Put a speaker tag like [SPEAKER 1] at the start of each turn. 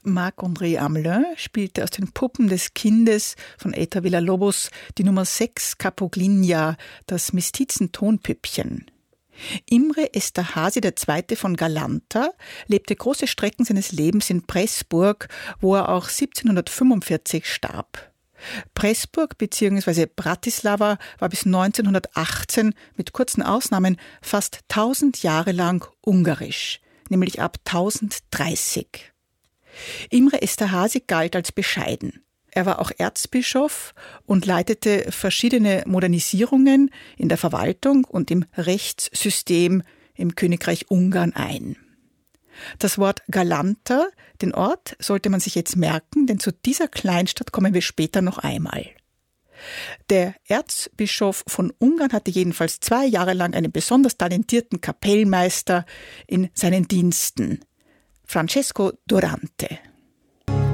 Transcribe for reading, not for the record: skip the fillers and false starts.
[SPEAKER 1] Marc-André Amelin spielte aus den Puppen des Kindes von Eita Villa-Lobos die Nummer 6 Capoglinja, das Mestizen-Tonpüppchen. Imre Esterházy II. Von Galanta lebte große Strecken seines Lebens in Pressburg, wo er auch 1745 starb. Pressburg bzw. Bratislava war bis 1918 mit kurzen Ausnahmen fast 1000 Jahre lang ungarisch, nämlich ab 1030. Imre Esterházy galt als bescheiden. Er war auch Erzbischof und leitete verschiedene Modernisierungen in der Verwaltung und im Rechtssystem im Königreich Ungarn ein. Das Wort Galanta, den Ort, sollte man sich jetzt merken, denn zu dieser Kleinstadt kommen wir später noch einmal. Der Erzbischof von Ungarn hatte jedenfalls 2 Jahre lang einen besonders talentierten Kapellmeister in seinen Diensten, Francesco Durante.